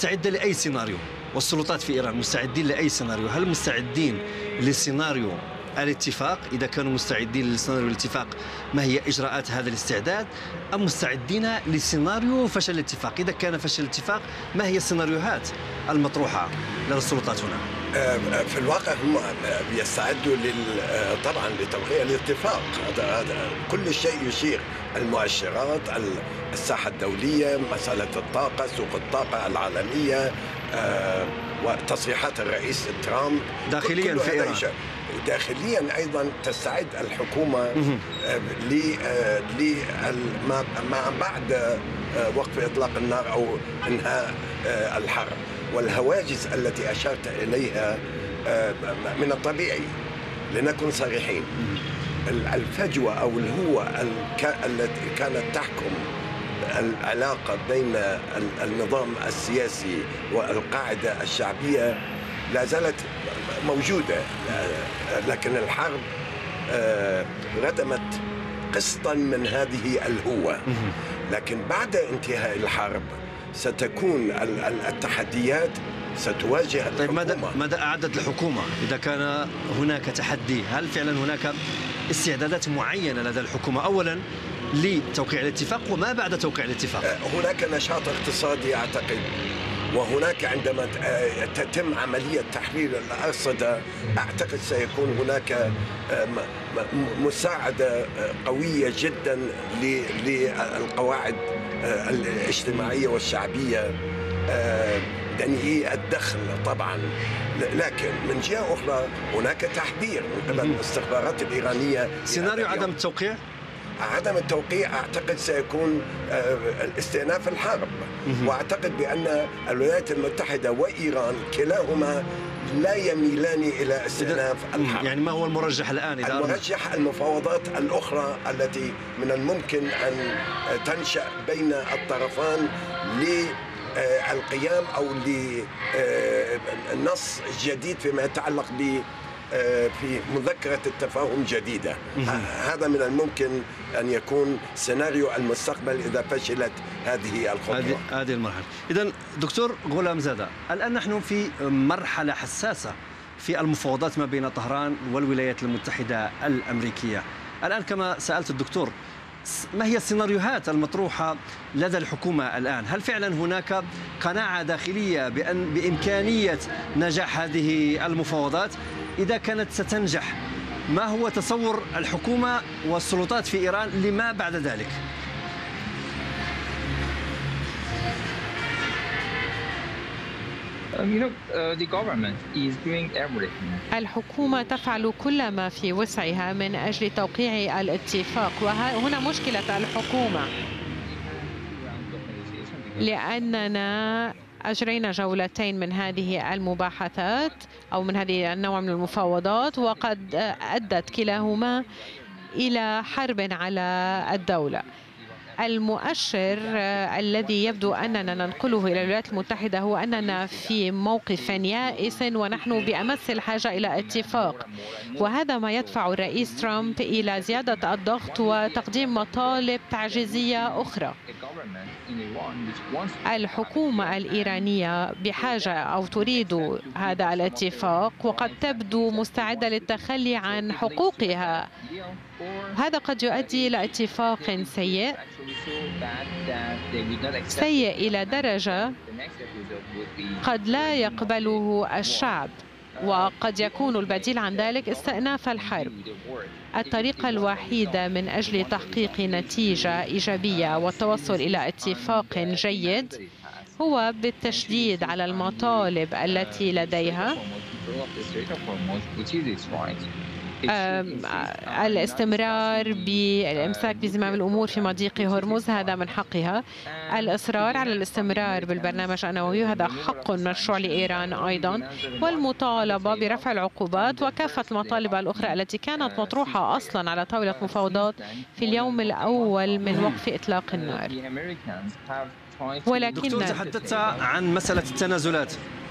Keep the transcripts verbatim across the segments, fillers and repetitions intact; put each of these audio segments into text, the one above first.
مستعدة لأي سيناريو، والسلطات في إيران مستعدين لأي سيناريو. هل مستعدين لسيناريو الاتفاق؟ إذا كانوا مستعدين لسيناريو الاتفاق، ما هي إجراءات هذا الاستعداد؟ أم مستعدين لسيناريو فشل الاتفاق؟ إذا كان فشل الاتفاق، ما هي السيناريوهات المطروحة لدى السلطات هنا؟ في الواقع هم يستعدوا طبعا لتوقيع الاتفاق. هذا هذا كل شيء يشير، المؤشرات، الساحه الدوليه، مساله الطاقه، سوق الطاقه العالميه، وتصريحات الرئيس ترامب داخليا في ايران. داخليا ايضا تستعد الحكومه ل ما بعد وقف اطلاق النار او انهاء الحرب. والهواجس التي أشرت إليها من الطبيعي، لنكن صريحين، الفجوة أو الهوة التي كانت تحكم العلاقة بين النظام السياسي والقاعدة الشعبية لا زالت موجودة، لكن الحرب ردمت قسطا من هذه الهوة. لكن بعد انتهاء الحرب ستكون التحديات ستواجه الحكومة. طيب ماذا ماذا أعدت الحكومة إذا كان هناك تحدي؟ هل فعلا هناك استعدادات معينة لدى الحكومة أولا لتوقيع الاتفاق وما بعد توقيع الاتفاق؟ هناك نشاط اقتصادي أعتقد، وهناك عندما تتم عملية تحرير الأرصدة أعتقد سيكون هناك مساعدة قوية جدا للقواعد الاجتماعية والشعبية، يعني الدخل طبعا. لكن من جهة أخرى هناك تحذير من قبل الاستخبارات الإيرانية. سيناريو عدم التوقيع؟ عدم التوقيع أعتقد سيكون استئناف الحرب، وأعتقد بأن الولايات المتحدة وإيران كلاهما لا يميلان إلى استئناف الحرب. يعني ما هو المرجح الآن؟ إذا المرجح المفاوضات الأخرى التي من الممكن أن تنشأ بين الطرفان للقيام أو لنص جديد فيما يتعلق ب في مذكرة التفاهم جديدة. هذا من الممكن أن يكون سيناريو المستقبل إذا فشلت هذه الخطوة. هذه المرحلة. إذن دكتور غلام زادة، الآن نحن في مرحلة حساسة في المفاوضات ما بين طهران والولايات المتحدة الأمريكية. الآن كما سألت الدكتور، ما هي السيناريوهات المطروحة لدى الحكومة الآن؟ هل فعلا هناك قناعة داخلية بأن بإمكانية نجاح هذه المفاوضات؟ إذا كانت ستنجح، ما هو تصور الحكومة والسلطات في إيران لما بعد ذلك؟ الحكومة تفعل كل ما في وسعها من أجل توقيع الاتفاق، وهنا مشكلة الحكومة، لأننا أجرينا جولتين من هذه المباحثات أو من هذه النوع من المفاوضات، وقد أدت كلاهما إلى حرب على الدولة. المؤشر الذي يبدو أننا ننقله إلى الولايات المتحدة هو أننا في موقف يائس ونحن بأمس الحاجة إلى اتفاق، وهذا ما يدفع الرئيس ترامب إلى زيادة الضغط وتقديم مطالب تعجيزية أخرى. الحكومة الإيرانية بحاجة أو تريد هذا الاتفاق، وقد تبدو مستعدة للتخلي عن حقوقها. هذا قد يؤدي إلى اتفاق سيء سيء إلى درجة قد لا يقبله الشعب، وقد يكون البديل عن ذلك استئناف الحرب. الطريقة الوحيدة من أجل تحقيق نتيجة إيجابية والتوصل إلى اتفاق جيد هو بالتشديد على المطالب التي لديها، الاستمرار بالإمساك بزمام الأمور في مضيق هرمز، هذا من حقها. الإصرار على الاستمرار بالبرنامج النووي، هذا حق مشروع لإيران أيضا، والمطالبة برفع العقوبات وكافة المطالب الأخرى التي كانت مطروحة أصلا على طاولة مفاوضات في اليوم الأول من وقف إطلاق النار. ولكن دكتور، تحدثت عن مسألة التنازلات.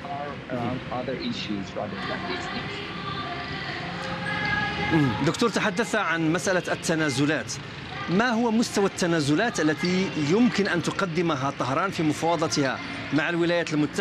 دكتور، تحدث عن مسألة التنازلات. ما هو مستوى التنازلات التي يمكن أن تقدمها طهران في مفاوضتها مع الولايات المتحدة